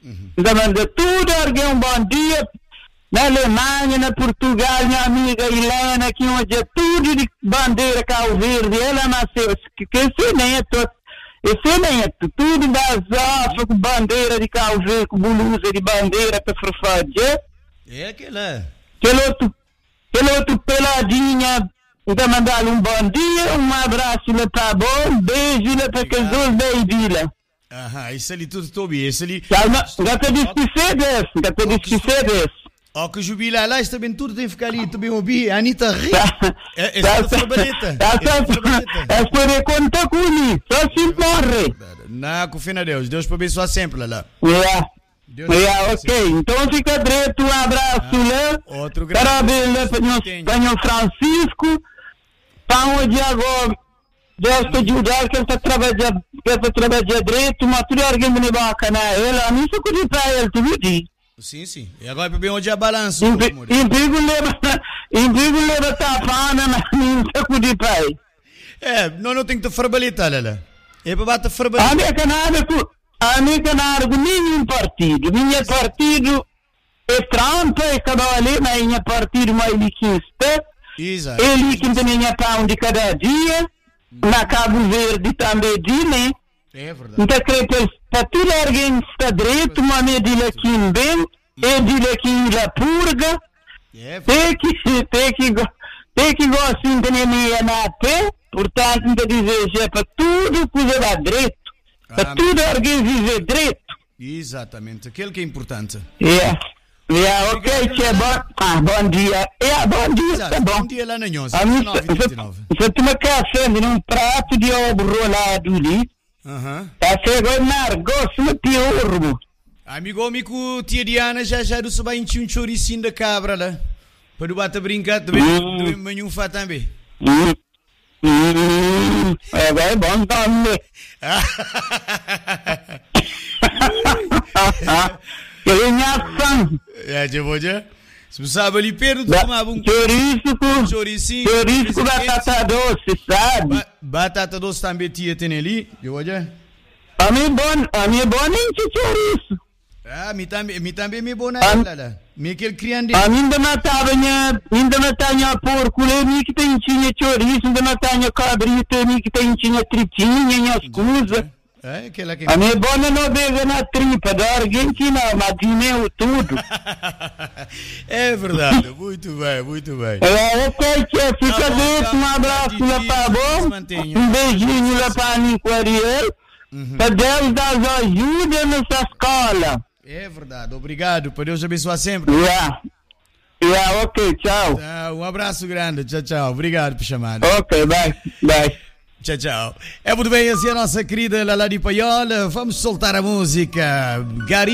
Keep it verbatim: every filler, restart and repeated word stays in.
Uhum. Manda tudo, alguém um bom dia. Na Alemanha, na Portugal, minha amiga Helena, que onde é tudo de bandeira Cabo Verde. Ela nasceu, que esse nem é todo. Esse nem é tudo das afro com bandeira de Cabo Verde, com blusa de bandeira para fazer. É aquela. Aquele outro, aquele outro peladinha. Então, mandar um bom dia, um abraço lá para bom, um beijo lá para aqueles dois baby lá. Aham, isso ali tudo, Tobi, isso ali. Já te esquecer desse, já te esquecer desse. Ó, que o Jubila lá, está bem tudo, tem que ficar ali, também ouvi, a Anitta ri. É essa trabalheta. É para contar com ele, só se morre. Não, confia a Deus, Deus para abençoar sempre lá. É. Yeah, ok, então fica direito, um abraço ah, lá. Outro parabéns lá para o Francisco. Para onde agora Deus te ajudar que essa trabalha, que essa trabalha direito, mas tudo alguém me bacana ele, a mim só cuide para ele, tu viu? Sim, sim. E agora para bem onde é balanço. Emprego leva, emprego leva tapana, mas mim só cuide para ele. É, não, não tem que te farbalita, Lala. É para bater farbalita. A minha canada, a minha canada, nenhum partido, nenhum partido é Trump, é cada ali, mas nenhum partido mais liquista. Exato. Ele que tem a pão de cada dia, na Cabo Verde também, né? É verdade. Então, creio que para tudo alguém está direito, uma medida aqui em bem, é de aqui em La Purga, tem que, tem que, tem que gostar de minha nata, portanto, não dizer, para tudo coisa da direito, para tudo alguém viver direito. Exatamente, aquele que é importante. É. Yeah, ok, que é bom. Ah, bom dia. É, bom dia, Exato, tá bom. Bom dia lá na Nhonza, você toma café num prato de ovo rolado ali. Aham. Tá chegando, gosto muito de ovo. Amigo, amigo, tia Diana já já do sabá enchi um choricinho da cabra lá. Para o bata brincar, também do manhã faz também. Hum. Hum. É bem bom também. É, já vou já. Se você sabe ali perto, tomava um chouriço, chouricinho, chouriço, batata doce, sabe? Ba batata doce também tia tem ali, eu vou já. A mim bom, a mim bom nem de chouriço. Ah, me também, me também me bom na lá lá. Me aquele criando. A mim ainda matava minha, ainda matava porco, nem que tem tinha chouriço, ainda matava cabrito, nem que tem tinha tritinha, minha escusa. É, aquela que... A minha bona não bebe na tripa da Argentina, mas dinheiro tudo. É verdade, muito bem, muito bem. É, ok, tia, fica dentro, um abraço lá para bom, um beijinho lá para a Nico Ariel, para Deus dar ajuda nessa escola. É verdade, obrigado, para Deus abençoar sempre. Yeah. Yeah, ok, tchau. Ah, um abraço grande, tchau, tchau, obrigado por chamar. Ok, bye, bye. Tchau, tchau. É muito bem, assim a nossa querida Lala de Paiola. Vamos soltar a música. Gari.